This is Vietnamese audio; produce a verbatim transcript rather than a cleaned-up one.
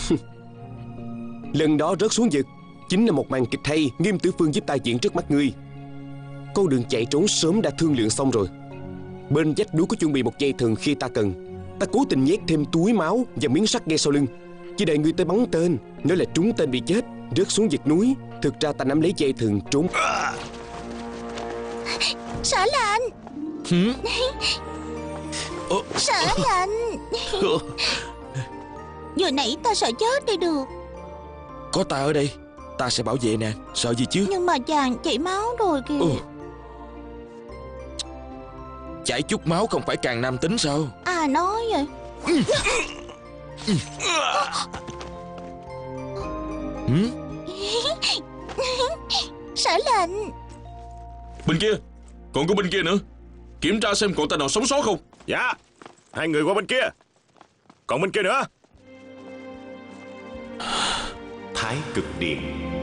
Lần đó rớt xuống vực chính là một màn kịch hay Nghiêm Tử Phương giúp ta diễn trước mắt ngươi. Con đường chạy trốn sớm đã thương lượng xong rồi. Bên vách núi có chuẩn bị một dây thừng khi ta cần. Ta cố tình nhét thêm túi máu và miếng sắt ngay sau lưng, chỉ đợi người tới bắn tên. Nếu là trúng tên bị chết, rớt xuống vực núi. Thực ra ta nắm lấy dây thừng trốn. Sở lệnh. Hử? Sở lệnh. Vừa nãy ta sợ chết đi được. Có ta ở đây, ta sẽ bảo vệ nàng, sợ gì chứ. Nhưng mà chàng chảy máu rồi kìa. Ừ. Chảy chút máu không phải càng nam tính sao? À nói vậy. Ừ? Sở lệnh. Bên kia, còn có bên kia nữa. Kiểm tra xem còn tên nào sống sót không. Dạ, hai người qua bên kia. Còn bên kia nữa. Thái Cực Điện.